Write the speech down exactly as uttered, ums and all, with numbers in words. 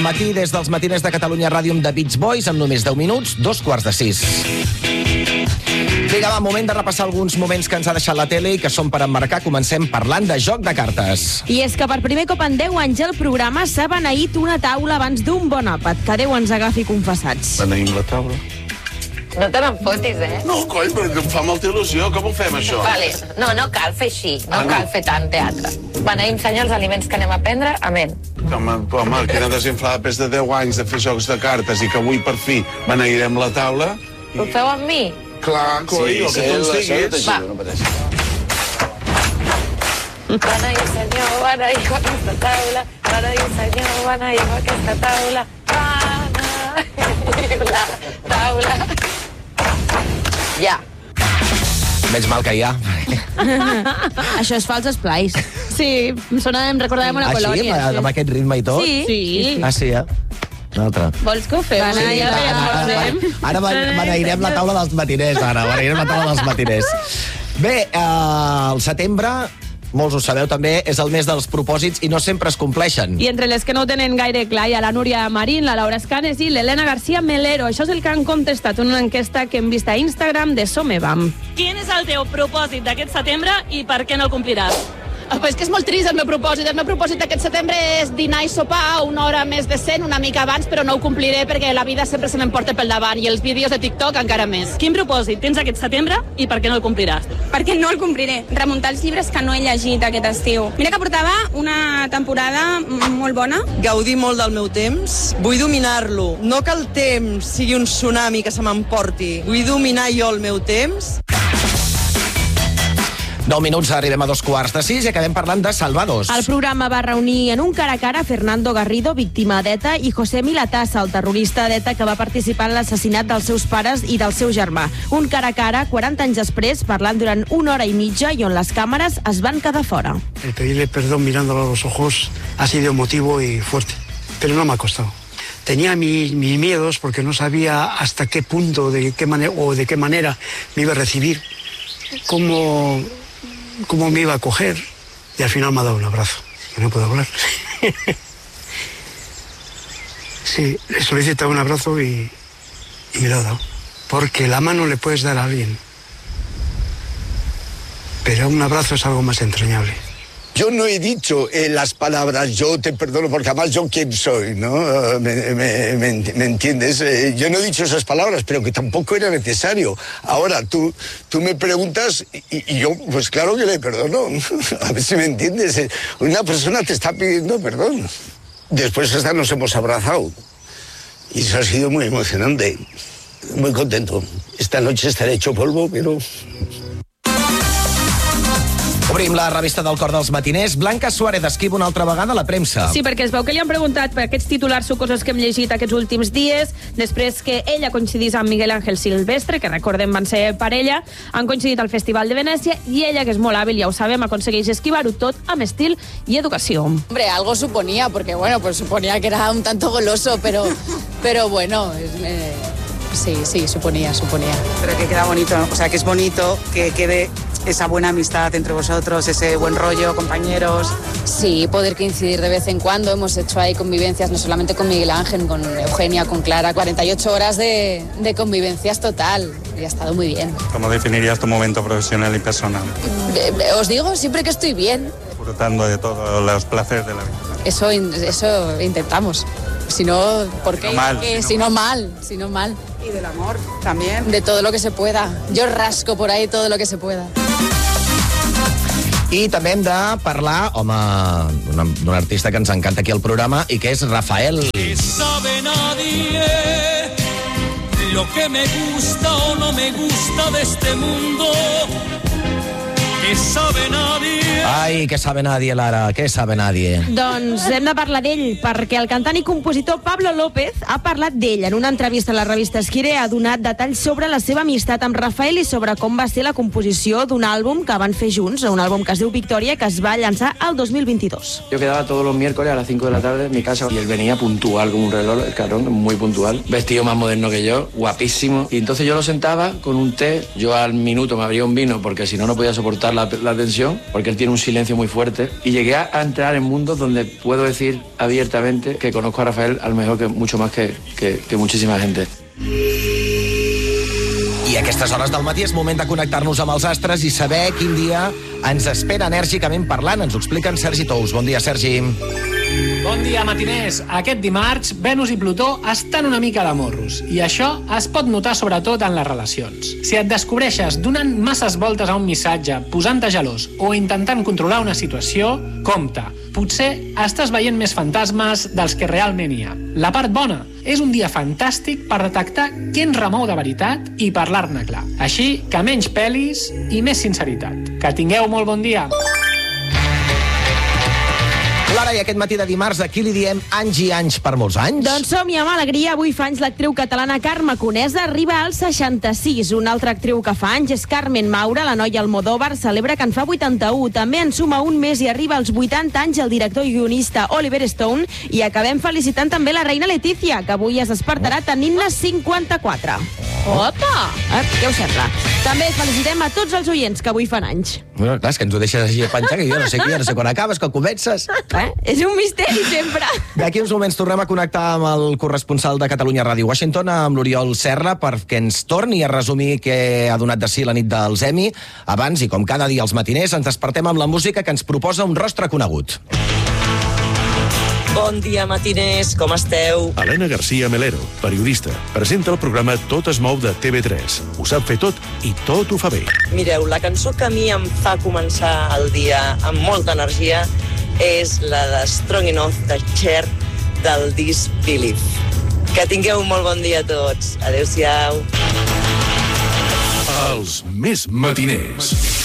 matí des dels matiners de Catalunya Ràdio amb The Beach Boys, en només deu minuts, dos quarts de sis. Vinga, va, moment de repassar alguns moments que ens ha deixat la tele i que són per emmarcar. Comencem parlant de joc de cartes. I és que per primer cop en deu anys el programa s'ha beneït una taula abans d'un bon àpat. Que Déu ens agafi confessats. Beneïm la taula. No te n'enfotis, eh? No, coi, perquè em fa molta il·lusió. Com ho fem, això? Vale. No, no cal fer així. No Ah, no? cal fer tant teatre. Beneïm, senyor, els aliments que anem a prendre. Amén. Home, home, quina desinflada després de deu anys de fer jocs de cartes i que avui, per fi, beneirem la taula. I... Ho feu amb mi? Clar, coi, el que tu ens diguis. Va. Beneïm, senyor, beneïm aquesta taula. Beneïm, senyor, beneïm aquesta taula. Beneïm la taula. Ja. Menys mal que hi ha. Això és fals esplais. Sí, em sona, em recordàvem una Ah, sí? colònia. Amb amb aquest ritme i tot? Sí. sí. Ah, sí, eh? Un altre. Vols que ho fem? Sí, Ara, ja, ara, ja, ara, ja, ara bene- beneirem la taula dels matiners, ara. Beneirem la taula dels matiners. Bé, eh, el setembre, molts ho sabeu també, és el mes dels propòsits i no sempre es compleixen. I entre les que no ho tenen gaire clar hi ha la Núria Marín, la Laura Escanes i l'Helena García Melero. Això és el que han contestat en una enquesta que hem vist a Instagram de Somevam. Quin és el teu propòsit d'aquest setembre i per què no el compliràs? Ah, pues que és molt trist el meu propòsit. El meu propòsit d'aquest setembre és dinar i sopar una hora més decent, una mica abans, però no ho compliré perquè la vida sempre se m'emporta pel davant i els vídeos de TikTok encara més. Quin propòsit tens aquest setembre i per què no el compliràs? Perquè no el compliré. Remuntar els llibres que no he llegit aquest estiu. Mira que portava una temporada molt bona. Gaudir molt del meu temps. Vull dominar-lo. No que el temps sigui un tsunami que se m'emporti. Vull dominar jo el meu temps. Nou minuts, arribem a dos quarts de sis i acabem parlant de Salvados. El programa va reunir en un cara a cara Fernando Garrido, víctima d'ETA, i José Milatassa, el terrorista d'ETA que va participar en l'assassinat dels seus pares i del seu germà. Un cara a cara, quaranta anys després, parlant durant una hora i mitja i on les càmeres es van quedar fora. El pedirle perdón mirándolo a los ojos ha sido emotivo y fuerte, pero no me ha costado. Tenía mis, mis miedos porque no sabía hasta qué punto de qué manera, o de qué manera me iba a recibir, cómo... cómo me iba a coger, y al final me ha dado un abrazo, que no puedo hablar. Sí, le solicitaba un abrazo y, y me lo ha dado. Porque la mano le puedes dar a alguien, pero un abrazo es algo más entrañable. Yo no he dicho eh, las palabras yo te perdono porque además yo quién soy, ¿no? Uh, me, me, me, ¿me entiendes? Eh, yo no he dicho esas palabras, pero que tampoco era necesario. Ahora, tú, tú me preguntas y, y yo, pues claro que le perdono. A ver si me entiendes. Eh, una persona te está pidiendo perdón. Después hasta nos hemos abrazado. Y eso ha sido muy emocionante. Muy contento. Esta noche estaré hecho polvo, pero... Obrim la revista del Cor dels Matiners. Blanca Suárez esquiva una altra vegada a la premsa. Sí, perquè es veu que li han preguntat per aquests titulars sucosos que hem llegit aquests últims dies, després que ella coincidís amb Miguel Ángel Silvestre, que recordem van ser parella, han coincidit al Festival de Venècia, i ella, que és molt hàbil, ja ho sabem, aconsegueix esquivar-ho tot amb estil i educació. Hombre, algo suponía, porque bueno, pues suponía que era un tanto goloso, pero, pero bueno, eh, sí, sí, suponía, suponía. Pero que queda bonito, o sea, que es bonito que quede esa buena amistad entre vosotros, ese buen rollo, compañeros. Sí, poder coincidir de vez en cuando. Hemos hecho ahí convivencias, no solamente con Miguel Ángel, con Eugenia, con Clara. cuarenta y ocho horas de, de convivencias total. Y ha estado muy bien. ¿Cómo definirías tu momento profesional y personal? Eh, Os digo, siempre que estoy bien. Disfrutando de todos los placeres de la vida. Eso, eso intentamos. Si no, ¿por qué? Si no mal, que, si si no no mal, si no mal. Y del amor también. De todo lo que se pueda. Yo rasco por ahí todo lo que se pueda. I també hem de parlar, home, d'un artista que ens encanta aquí al programa i que és Rafael. Que sabe nadie lo que me gusta o no me gusta de este mundo. Que sabe nadie. Ai, què sabe nadie, Lara, què sabe nadie? Doncs hem de parlar d'ell, perquè el cantant i compositor Pablo López ha parlat d'ell. En una entrevista a la revista Esquire ha donat detalls sobre la seva amistat amb Rafael i sobre com va ser la composició d'un àlbum que van fer junts, un àlbum que es diu Victoria, que es va llançar el dos mil veintidós. Yo quedaba todos los miércoles a las cinco de la tarde en mi casa y él venía puntual como un reloj, el cabrón, muy puntual, vestido más moderno que yo, guapísimo. Y entonces yo lo sentaba con un té, yo al minuto me abría un vino porque si no, no podía soportarlo. la, la atención, porque él tiene un silencio muy fuerte. Y llegué a entrar en mundos donde puedo decir abiertamente que conozco a Rafael a lo mejor que mucho más que, que, que muchísima gente. I a aquestes hores del matí és moment de connectar-nos amb els astres i saber quin dia ens espera enèrgicament parlant. Ens ho explica en Sergi Tous. Bon dia, Sergi. Bon dia, matiners. Aquest dimarts, Venus i Plutó estan una mica de morros, i això es pot notar sobretot en les relacions. Si et descobreixes donant masses voltes a un missatge, posant-te gelós o intentant controlar una situació, compte, potser estàs veient més fantasmes dels que realment hi ha. La part bona, és un dia fantàstic per detectar què ens remou de veritat i parlar-ne clar. Així que menys pelis i més sinceritat. Que tingueu molt bon dia. Clara, i aquest matí de dimarts, a qui li diem anys i anys per molts anys? Doncs som-hi amb alegria. Avui fa anys l'actriu catalana Carme Conesa, arriba als seixanta-sis. Una altra actriu que fa anys és Carmen Maura, la noia Almodóvar, celebra que en fa vuitanta-u. També en suma un mes i arriba als vuitanta anys el director i guionista Oliver Stone. I acabem felicitant també la reina Letícia, que avui es despertarà tenint-ne cinquanta-quatre. Opa! Eh, què us sembla? També felicitem a tots els oients que avui fan anys. Bueno, clar, és que ens ho deixes així a penjar, que jo no sé qui, jo no sé quan acabes, quan comences. Eh? És un misteri, sempre. D'aquí uns moments tornem a connectar amb el corresponsal de Catalunya Ràdio Washington, amb l'Oriol Serra, perquè ens torni a resumir què ha donat de si la nit dels Emmy. Abans, i com cada dia als matiners, ens despertem amb la música que ens proposa un rostre conegut. Bon dia, matiners, com esteu? Helena García Melero, periodista, presenta el programa Tot es mou de T V tres. Ho sap fer tot i tot ho fa bé. Mireu, la cançó que a mi em fa començar el dia amb molta energia és la de Strong Enough de Cher del disc Believe. Que tingueu un molt bon dia a tots. Adéu-siau. Els més matiners.